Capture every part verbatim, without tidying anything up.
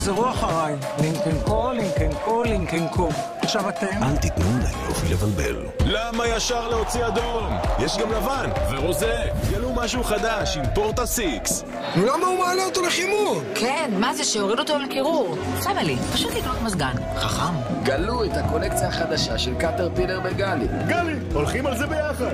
זרו אחריי, לינקן קו, לינקן קו, לינקן קו. עכשיו אתם? אל תיתנו ליופי לבלבל. למה ישר להוציא אדום? יש גם לבן ורוזה. גלו משהו חדש עם פורטה סיקס. למה הוא מעלה אותו לחימום? כן, מה זה שהוריד אותו לקירור? פמילי, פשוט לקנות מזגן. חכם. גלו את הקולקציה החדשה של קטרפילר בגלי. גלי, הולכים על זה ביחד.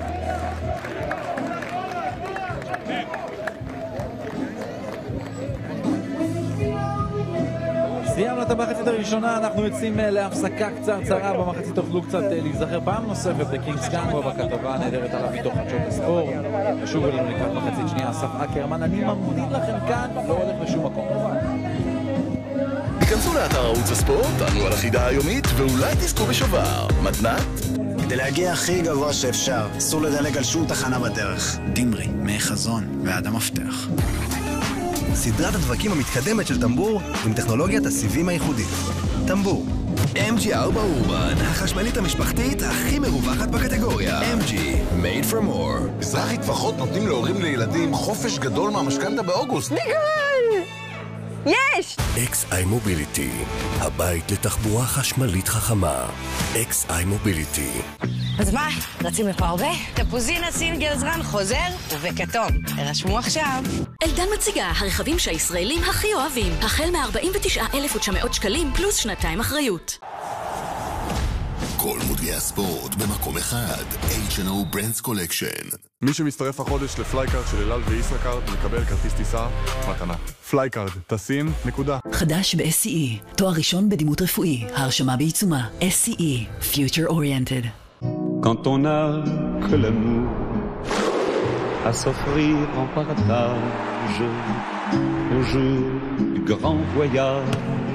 סיימנו את המחצית הראשונה, אנחנו יוצאים להפסקה קצרצרה במחצית, תוכלו קצת להיזכר פעם נוספת בקינגס קאנגו בכתבה הנהדרת עליו מתוך חדשות הספורט. שוב אלינו לקראת מחצית שנייה, אסף אקרמן, אני ממליץ לכם כאן, לא הולך לשום מקום. תיכנסו לאתר ערוץ הספורט, תענו על החידה היומית ואולי תזכו בשובר. מתנת? כדי להגיע הכי גבוה שאפשר, אסור לדלג על שום תחנה בדרך. דמרי, מי חזון ועד המפתח. סדרת הדבקים המתקדמת של טמבור עם טכנולוגיית הסיבים הייחודית. טמבור. אם ג'י ארבע אורבן, החשמלית המשפחתית הכי מרווחת בקטגוריה. אם ג'י, made for more. מזרחי טפחות נותנים להורים לילדים חופש גדול מהמשכנתה באוגוסט. ניגול! יש! אקס איי מוביליטי, הבית לתחבורה חשמלית חכמה. אקס איי מוביליטי. אז מה, רצים לפה הרבה? תפוזינה סינגר זרן חוזר ובכתום. הרשמו עכשיו. אלדן מציגה הרכבים שהישראלים הכי אוהבים. החל מ-ארבעים ותשעה אלף ותשע מאות שקלים פלוס שנתיים אחריות. כל מותגי הספורט במקום אחד. אייץ' אנד או Brands Collection. מי שמצטרף החודש לפלייקארד של אלעל וישראכרד מקבל כרטיס טיסה מתנה. פלייקארד, טסים, נקודה. חדש ב-אס סי אי, תואר ראשון בדימות רפואי, ההרשמה בעיצומה. אס סי אי, Future Oriented. Quand on a que l'amour à s'offrir en partage, au jour du grand voyage.